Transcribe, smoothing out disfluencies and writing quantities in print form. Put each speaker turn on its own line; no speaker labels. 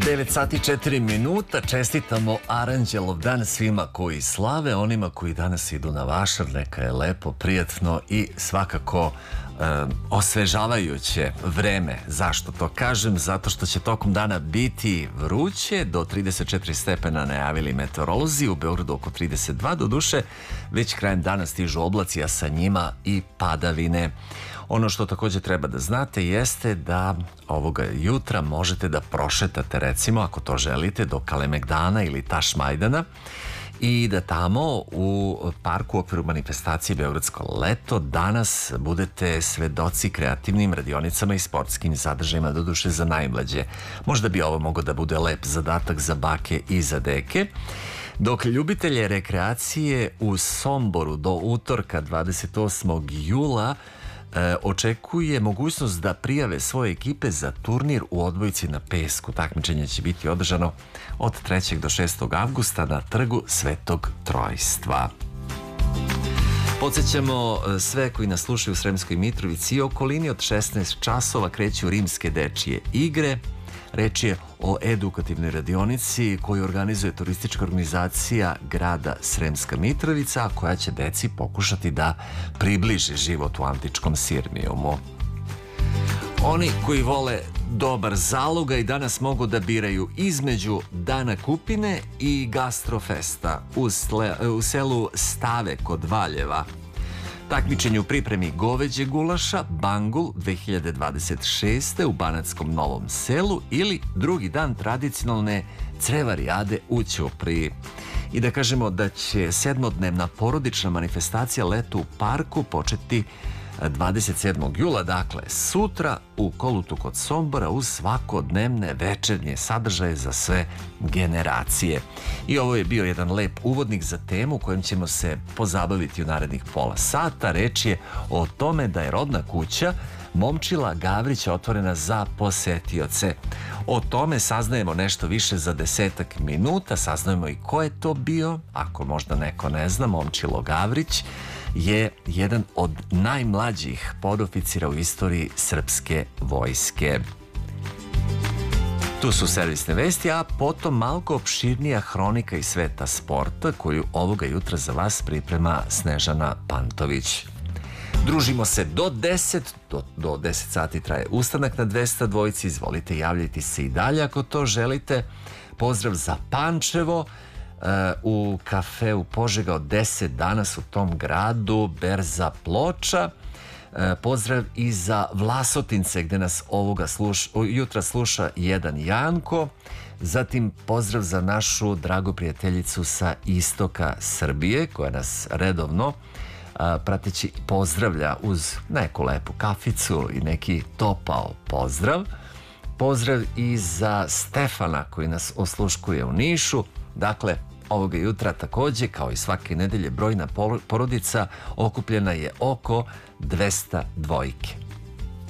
9 sati 4 minuta, čestitamo Aranđelov dan svima koji slave, onima koji danas idu na vašar, neka je lepo, prijatno i svakako osvežavajuće vreme. Zašto to kažem? Zato što će tokom dana biti vruće, do 34 stepena najavili meteorolozi, u Beogradu oko 32, do duše već krajem dana stižu oblaci, a sa njima i padavine. Ono što također treba da znate jeste da ovoga jutra možete da prošetate, recimo, ako to želite, do Kalemegdana ili Tašmajdana i da tamo u parku u okviru manifestacije Beogradsko leto danas budete svedoci kreativnim radionicama i sportskim sadržajima, doduše za najmlađe. Možda bi ovo mogao da bude lep zadatak za bake i za deke. Dok ljubitelje rekreacije u Somboru do utorka 28. jula očekuje mogućnost da prijave svoje ekipe za turnir u odbojci na pesku. Takmičenje će biti održano od 3. do 6. avgusta na trgu Svetog Trojstva. Podsjećamo sve koji nas slušaju u Sremskoj Mitrovici i okolini, od 16 časova kreću rimske dečije igre. Reč je o edukativnoj radionici koju organizuje turistička organizacija grada Sremska Mitrovica, koja će deci pokušati da približi život u antičkom Sirmijumu. Oni koji vole dobar zalogaj danas mogu da biraju između Dana Kupine i Gastrofesta u selu Stave kod Valjeva. Takmičenje u pripremi goveđe gulaša Bangul 2026. u Banatskom Novom Selu ili drugi dan tradicionalne crevarijade u Ćupriji. I da kažemo da će sedmodnevna porodična manifestacija Leto u parku početi 27. jula, dakle sutra, u Kolutu kod Sombora, uz svakodnevne večernje sadržaje za sve generacije. I ovo je bio jedan lep uvodnik za temu kojom ćemo se pozabaviti u narednih pola sata. Reč je o tome da je rodna kuća Momčila Gavrića otvorena za posetioce. O tome saznajemo nešto više za 10 minuta. Saznajemo i ko je to bio, ako možda neko ne zna. Momčilo Gavrić je jedan od najmlađih podoficira u istoriji srpske vojske. Tu su servisne vesti, a potom malko opširnija hronika iz sveta sporta koju ovoga jutra za vas priprema Snežana Pantović. Družimo se do 10, do 10 sati traje ustanak na 202. Izvolite, javljajte se i dalje ako to želite. Pozdrav za Pančevo, u kafeu Požega od 10 danas u tom gradu, berza Ploča. Pozdrav i za Vlasotince gde nas ovoga jutra sluša jedan Janko. Zatim pozdrav za našu dragu prijateljicu sa istoka Srbije koja nas redovno prateći pozdravlja uz neku lepu kaficu i neki topao pozdrav. Pozdrav i za Stefana koji nas osluškuje u Nišu. Dakle, ovoga jutra takođe, kao i svake nedelje, brojna porodica okupljena je oko 202.